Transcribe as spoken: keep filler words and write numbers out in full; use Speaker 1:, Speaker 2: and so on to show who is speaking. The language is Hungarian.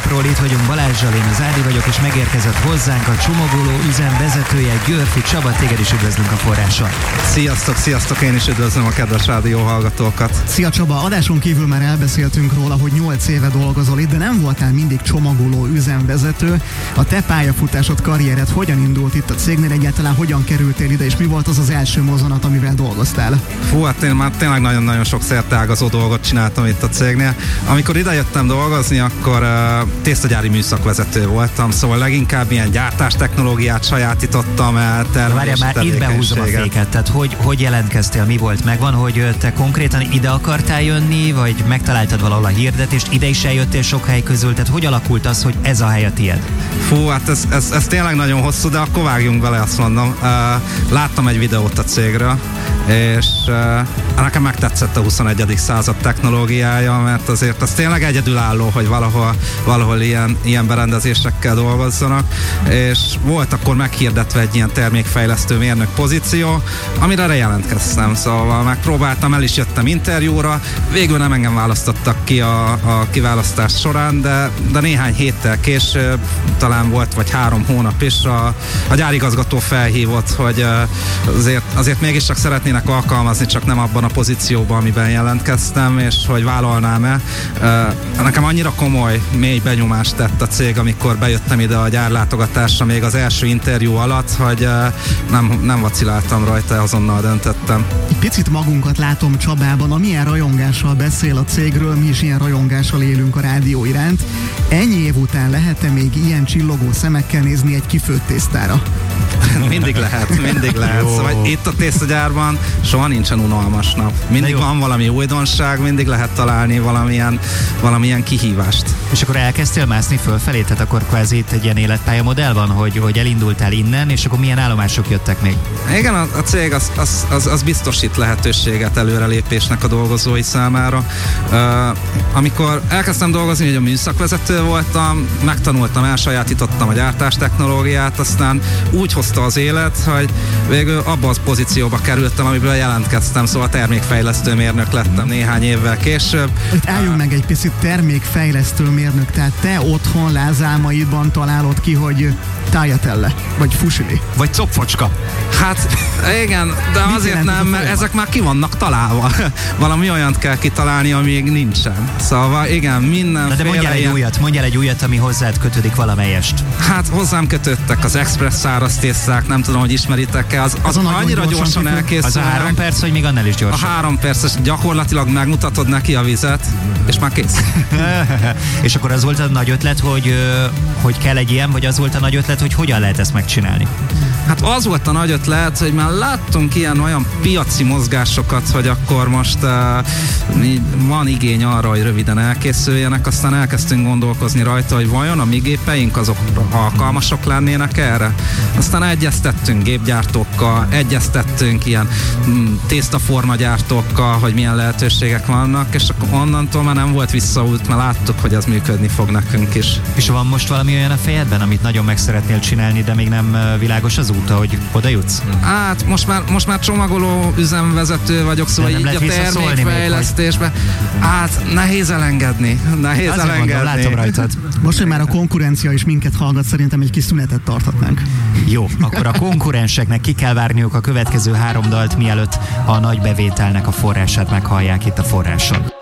Speaker 1: napról itt vagyunk Balázsral, én az Ádi vagyok, és megérkezett hozzánk a csomagoló üzem vezetője, Györfi Csaba, téged is üdvözlünk a Forráson.
Speaker 2: Sziasztok, sziasztok, én is üdvözlöm a kedves rádióhallgatókat.
Speaker 3: Szia Csaba, adáson kívül már elbeszéltünk róla, hogy nyolc éve dolgozol itt, de nem voltál mindig csomagoló üzemvezető. A te pályafutásod, karriered hogyan indult itt a cégnél, egyáltalán hogyan kerültél ide, és mi volt az az első mozzanat, amivel dolgoztál?
Speaker 2: Fú, hát én már tényleg nagyon-nagyon sok szerteágazó dolgot csináltam itt a cégnél. Amikor ide jöttem dolgozni, akkor uh, tésztagyári műszakvezető voltam, szóval leginkább ilyen gyártástechnológiát sajátítottam el,
Speaker 1: termelési tevékenységet. Már itt behúzom a féket, tehát hogy, hogy jelentkeztél, mi volt? Megvan, hogy te konkrétan ide akartál jönni, vagy megtaláltad valahol a hirdetést, ide is eljöttél sok hely közül, tehát hogy alakult az, hogy ez a hely a tiéd?
Speaker 2: Fú, hát ez, ez, ez tényleg nagyon hosszú, de akkor vágjunk bele, azt mondom. Uh, láttam egy videót a cégről, és uh, nekem megtetszett a huszonegyedik század technológiája, mert azért az tényleg egyedülálló, hogy valahol, valahol ilyen, ilyen berendezésekkel dolgozzanak, és volt akkor meghirdetve egy ilyen termékfejlesztő mérnök pozíció, amire jelentkeztem, szóval megpróbáltam, el is jöttem interjúra, végül nem engem választottak ki a, a kiválasztás során, de, de néhány héttel később, talán volt vagy három hónap is, a, a gyárigazgató felhívott, hogy azért, azért mégis csak szeretnének alkalmazni, csak nem abban a pozícióban, amiben jelentkeztem, és hogy vállalnám-e. Nekem annyira komoly, mély benyomást tett a cég, amikor bejöttem ide a gyárlátogatásra még az első interjú alatt, hogy nem, nem vaciláltam rajta, azonnal döntöttem.
Speaker 3: Picit magunkat látom Csabában, amilyen rajongással beszél a cégről, mi is ilyen rajongással élünk a rádió iránt. Ennyi év után lehet-e még ilyen csillogó szemekkel nézni egy kifőtt tésztára?
Speaker 2: Mindig lehet, mindig lehet. Szóval itt a tésztagyárban soha nincsen unalmas nap. Mindig van valami újdonság, mindig lehet találni valamilyen, valamilyen kihívást.
Speaker 1: És akkor elkezdtél mászni fölfelé, tehát akkor kvázi itt egy ilyen életpályamodell van, hogy, hogy elindultál innen, és akkor milyen állomások jöttek még?
Speaker 2: Igen, a, a cég az, az, az, az biztosít lehetőséget előrelépésnek a dolgozói számára. Uh, amikor elkezdtem dolgozni, hogy a műszakvezető voltam, megtanultam, elsajátítottam a gyártástechnológiát, aztán úgy hozta az élet, hogy végül abba az pozícióba kerültem, amiből jelentkeztem, szóval termékfejlesztő mérnök lettem néhány évvel később.
Speaker 3: Itt álljunk meg egy picit, termékfejlesztő mérnök, tehát te otthon lázálmaidban találod ki, hogy tagliatelle, vagy fusilli.
Speaker 1: Vagy copfocska.
Speaker 2: Hát igen, de mit azért nem, mert ezek már ki vannak találva. Valami olyant kell kitalálni, amíg nincsen. Szóval igen, mindenféle...
Speaker 1: De mondjál egy ilyen... újat, mondjál egy újat, ami hozzád kötődik valamelyest.
Speaker 2: Hát hozzám kötődtek az express száraz tészták, nem tudom, hogy ismeritek-e, az, az, az annyira gyorsan, gyorsan elkészül.
Speaker 1: Az a három perc, vagy még annál is gyorsan?
Speaker 2: A három perces, gyakorlatilag megmutatod neki a vizet, és már kész.
Speaker 1: És akkor az volt a nagy ötlet, hogy, hogy kell egy ilyen, vagy az volt a nagy ötlet, hogy hogyan lehet ezt megcsinálni?
Speaker 2: Hát az volt a nagy ötlet, hogy már láttunk ilyen olyan piaci mozgásokat, hogy akkor most uh, van igény arra, hogy röviden elkészüljenek, aztán elkezdtünk gondolkozni rajta, hogy vajon a mi gépeink azok alkalmasok lennének erre. Aztán egyeztettünk gépgyártókkal, egyeztettünk ilyen mm, tésztaformagyártókkal, hogy milyen lehetőségek vannak, és akkor onnantól már nem volt visszaút, mert láttuk, hogy ez működni fog nekünk is.
Speaker 1: És van most valami olyan a fejedben, amit nagyon meg szeretnél csinálni, de még nem világos az út, ahogy oda jutsz?
Speaker 2: Hát most már, most már csomagoló üzemvezető vagyok, szóval így a termékfejlesztésben. Hát nehéz elengedni. Nehéz
Speaker 1: Azért
Speaker 2: elengedni.
Speaker 1: Mondom, látom rajtad.
Speaker 3: Most, hogy már a konkurencia is minket hallgat, szerintem egy kis szünetet tarthatnánk.
Speaker 1: Jó, akkor a konkurenseknek ki kell várniuk a következő három dalt, mielőtt a nagy bevételnek a forrását meghallják itt a Forráson.